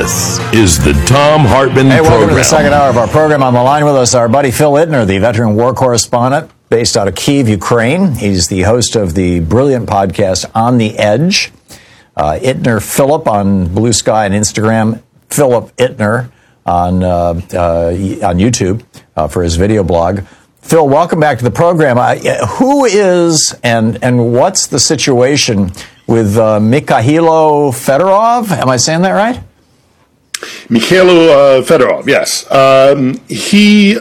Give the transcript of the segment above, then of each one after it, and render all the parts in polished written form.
This is the Thom Hartmann Hey, welcome Program. to the second hour of our program. On the line with us, our buddy Phil Ittner, the veteran war correspondent based out of Kyiv, Ukraine. He's the host of the brilliant podcast On the Edge. Ittner Philip on Blue Sky and Instagram. Philip Ittner on YouTube for his video blog. Phil, welcome back to the program. Who is and what's the situation with Mikhailo Fedorov? Am I saying that right? Mikhailo Fedorov, yes. He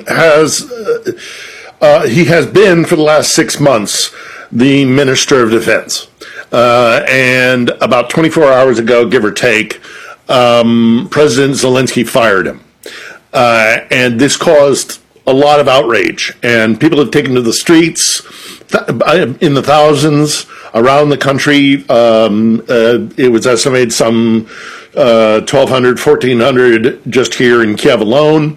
has been for the last 6 months the Minister of Defense. And about 24 hours ago, give or take, President Zelensky fired him. And this caused a lot of outrage. And people have taken to the streets in the thousands around the country. It was estimated some 1,200, 1,400 just here in Kiev alone.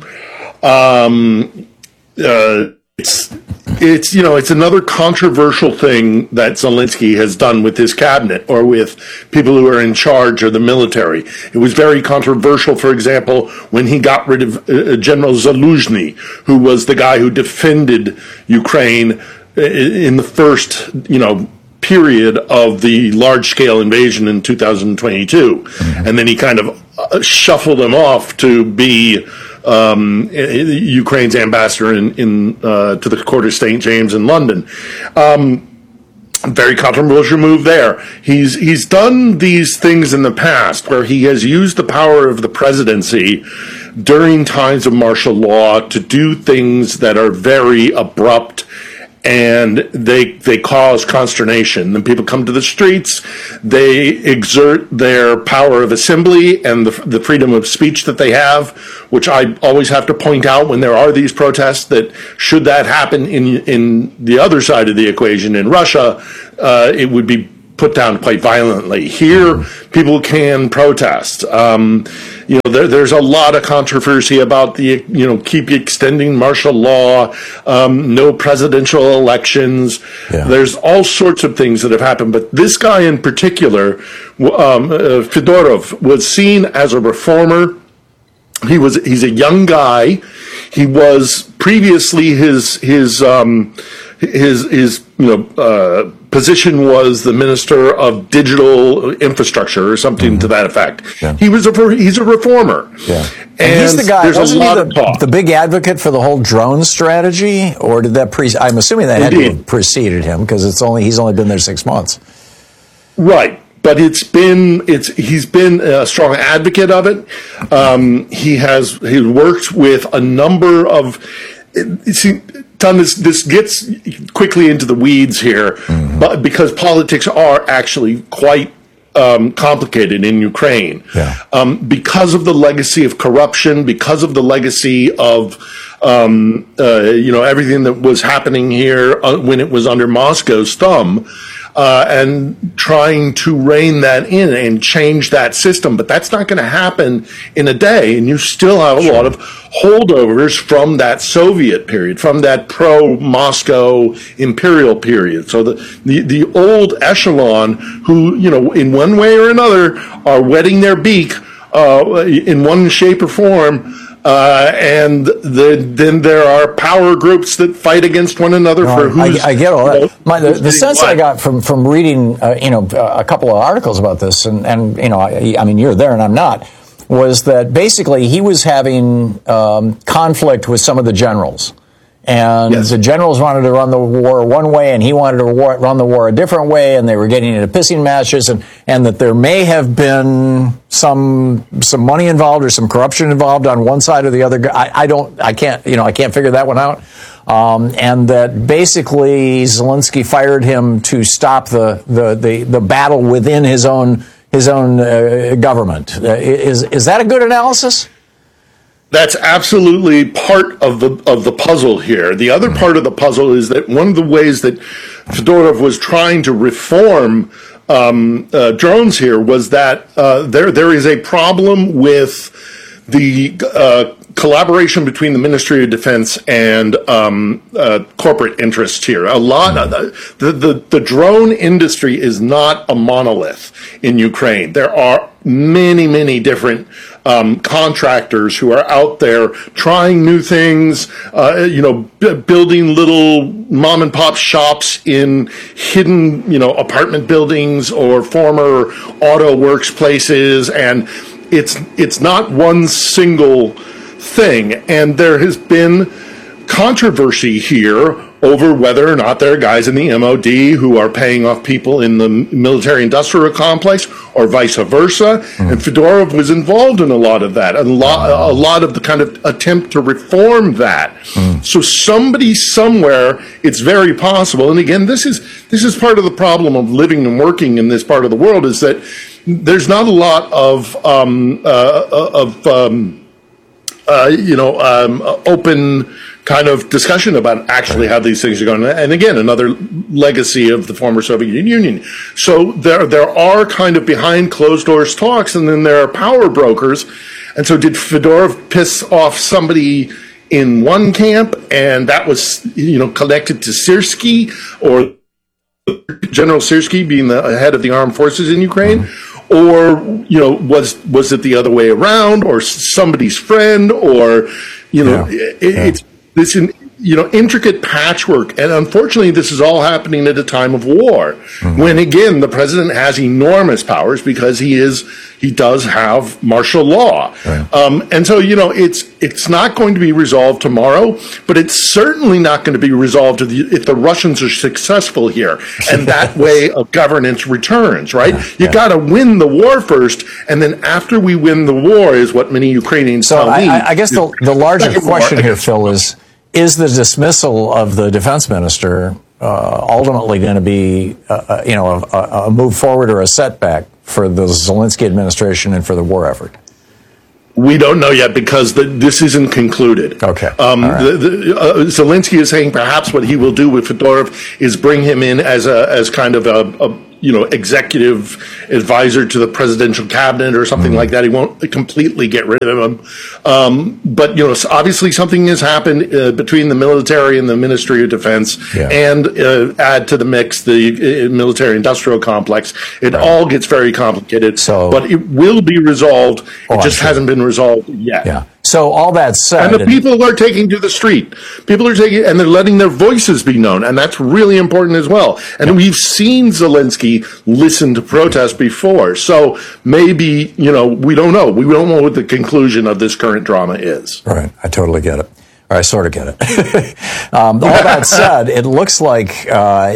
It's another controversial thing that Zelensky has done with his cabinet or with people who are in charge of the military. It was very controversial, for example, when he got rid of General Zaluzhny, who was the guy who defended Ukraine in the first, period of the large-scale invasion in 2022. Mm-hmm. And then he kind of shuffled him off to be Ukraine's ambassador to the Court of St. James in London. Very controversial move there. He's done these things in the past where he has used the power of the presidency during times of martial law to do things that are very abrupt, and they cause consternation. Then people come to the streets, they exert their power of assembly and the freedom of speech that they have, which I always have to point out when there are these protests that should that happen in the other side of the equation in Russia, it would be put down quite violently. Here, people can protest. There's a lot of controversy about keep extending martial law, no presidential elections. Yeah. There's all sorts of things that have happened. But this guy in particular, Fedorov, was seen as a reformer. He's a young guy. He was previously his position was the Minister of Digital Infrastructure or something to that effect. Yeah. He's a reformer. Yeah. And he's the guy, wasn't he the big advocate for the whole drone strategy? Or did that I'm assuming that Indeed. Had to have preceded him because he's only been there 6 months. Right. But he's been a strong advocate of it. He worked with a number of. Tom, this gets quickly into the weeds here, but because politics are actually quite complicated in Ukraine, because of the legacy of corruption, because of the legacy of everything that was happening here when it was under Moscow's thumb. And trying to rein that in and change that system. But that's not going to happen in a day. And you still have a lot of holdovers from that Soviet period, from that pro-Moscow imperial period. So the old echelon who, in one way or another are wetting their beak in one shape or form. And then there are power groups that fight against one another for who's. I get all that. The sense I got from reading, a couple of articles about this, and I mean, you're there and I'm not, was that basically he was having conflict with some of the generals. And the generals wanted to run the war one way, and he wanted to run the war a different way, and they were getting into pissing matches, and that there may have been some money involved or some corruption involved on one side or the other. I can't figure that one out. And that basically Zelensky fired him to stop the battle within his own government. Is that a good analysis? That's absolutely part of the puzzle here. The other part of the puzzle is that one of the ways that Fedorov was trying to reform drones here was that there is a problem with the collaboration between the Ministry of Defense and corporate interests here. A lot of the drone industry is not a monolith in Ukraine. There are many different contractors who are out there trying new things, building little mom and pop shops in hidden, apartment buildings or former auto works places, and it's not one single thing. And there has been controversy here over whether or not there are guys in the MOD who are paying off people in the military-industrial complex or vice versa. And Fedorov was involved in a lot of that, a lot of the kind of attempt to reform that. So somebody somewhere, it's very possible. And again, this is part of the problem of living and working in this part of the world, is that there's not a lot of open kind of discussion about actually how these things are going. And again, another legacy of the former Soviet Union. So there are kind of behind closed doors talks, and then there are power brokers. And so did Fedorov piss off somebody in one camp, and that was, connected to Syrskyi, or General Syrskyi being the head of the armed forces in Ukraine? Or, was it the other way around, or somebody's friend, or, it's this, intricate patchwork. And unfortunately, this is all happening at a time of war, when, again, the president has enormous powers because he does have martial law. And so, it's not going to be resolved tomorrow, but it's certainly not going to be resolved if the Russians are successful here. And that way of governance returns, right? You got to win the war first, and then after we win the war is what many Ukrainians tell me. I guess the larger question here, Phil, is the dismissal of the defense minister ultimately going to be, a move forward or a setback for the Zelensky administration and for the war effort? We don't know yet, because this isn't concluded. Okay. Zelensky is saying perhaps what he will do with Fedorov is bring him in as kind of a executive advisor to the presidential cabinet or something like that. He won't completely get rid of him. But, obviously something has happened between the military and the Ministry of Defense, and add to the mix the military-industrial complex. It all gets very complicated, but it will be resolved. It just hasn't been resolved yet. Yeah. So all that said, and the people are taking to the street. People are taking, and they're letting their voices be known, and that's really important as well. And we've seen Zelensky listen to protest before, so maybe we don't know. We don't know what the conclusion of this current drama is. Right, I totally get it. Or I sort of get it. All that said, it looks like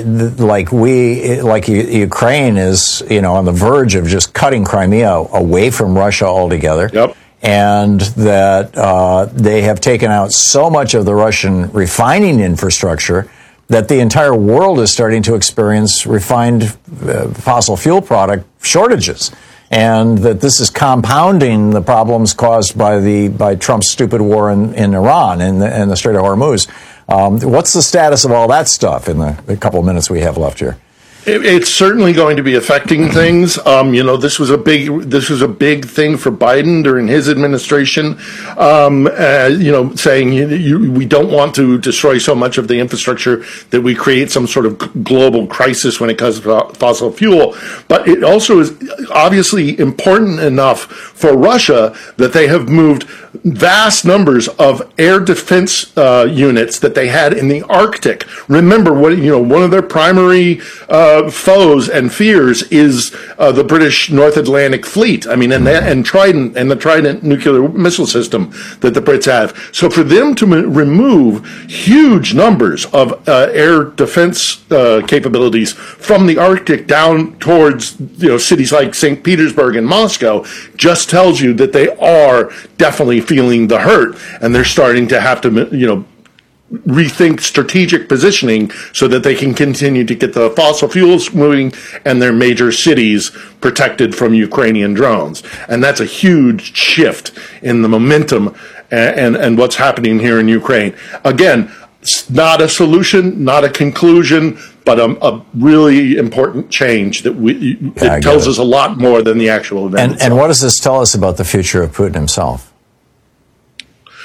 Ukraine is on the verge of just cutting Crimea away from Russia altogether. Yep. And that they have taken out so much of the Russian refining infrastructure that the entire world is starting to experience refined fossil fuel product shortages, and that this is compounding the problems caused by Trump's stupid war in Iran and the Strait of Hormuz. What's the status of all that stuff in the couple of minutes we have left here? It's certainly going to be affecting things. This was a big thing for Biden during his administration. Saying we don't want to destroy so much of the infrastructure that we create some sort of global crisis when it comes to fossil fuel. But it also is obviously important enough for Russia that they have moved vast numbers of air defense units that they had in the Arctic. Remember, one of their primary foes and fears is the British North Atlantic Fleet. I mean, and Trident, and the Trident nuclear missile system that the Brits have. So for them to remove huge numbers of air defense capabilities from the Arctic down towards cities like St. Petersburg and Moscow just tells you that they are definitely feeling the hurt, and they're starting to have to rethink strategic positioning so that they can continue to get the fossil fuels moving and their major cities protected from Ukrainian drones. And that's a huge shift in the momentum and what's happening here in Ukraine. Again, it's not a solution, not a conclusion, but a really important change that it tells us a lot more than the actual event. And what does this tell us about the future of Putin himself?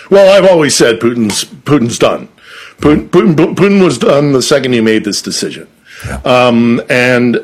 Well, I've always said Putin's done. Putin was done the second he made this decision. Yeah. And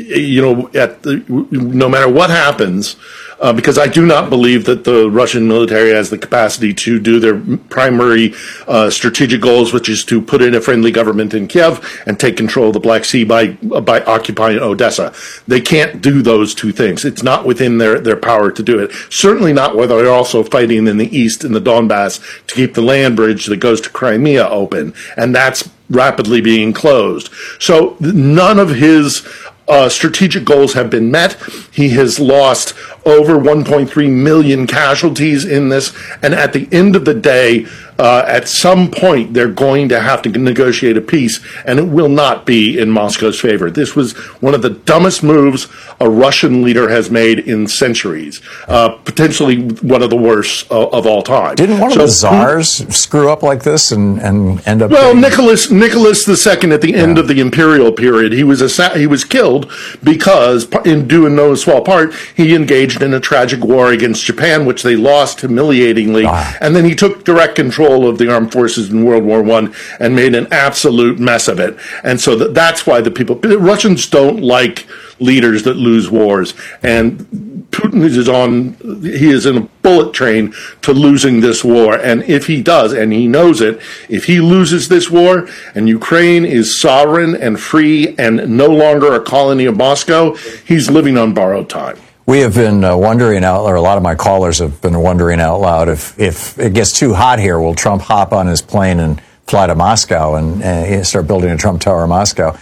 no matter what happens, because I do not believe that the Russian military has the capacity to do their primary strategic goals, which is to put in a friendly government in Kiev and take control of the Black Sea by occupying Odessa. They can't do those two things. It's not within their power to do it. Certainly not while they're also fighting in the east in the Donbass to keep the land bridge that goes to Crimea open, and that's rapidly being closed. So none of his strategic goals have been met. He has lost over 1.3 million casualties in this, and at the end of the day, at some point, they're going to have to negotiate a peace, and it will not be in Moscow's favor. This was one of the dumbest moves a Russian leader has made in centuries, potentially one of the worst of all time. Didn't one of the czars screw up like this and end up? Well, Nicholas II at the end of the imperial period, he was killed because, in due and no small part, he engaged in a tragic war against Japan, which they lost humiliatingly, and then he took direct control of the armed forces in World War I and made an absolute mess of it. And so that's why the Russians don't like leaders that lose wars. And Putin he is in a bullet train to losing this war. And if he does, and he knows it, if he loses this war and Ukraine is sovereign and free and no longer a colony of Moscow, he's living on borrowed time. We have been wondering out, or a lot of my callers have been wondering out loud, if it gets too hot here, will Trump hop on his plane and fly to Moscow and start building a Trump Tower in Moscow?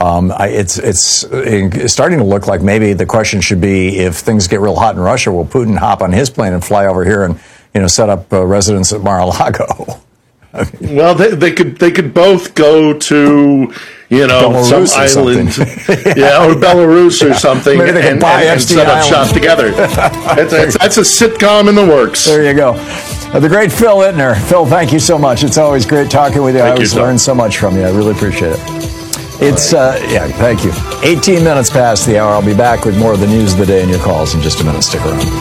It's starting to look like maybe the question should be, if things get real hot in Russia, will Putin hop on his plane and fly over here and set up residence at Mar-a-Lago? Well, they could both go to Belarus some island, or Belarus or something, and set up shop together. That's a sitcom in the works. There you go. The great Phil Ittner. Phil, thank you so much. It's always great talking with you. I always learn so much from you. I really appreciate it. It's thank you. 18 minutes past the hour. I'll be back with more of the news of the day and your calls in just a minute. Stick around.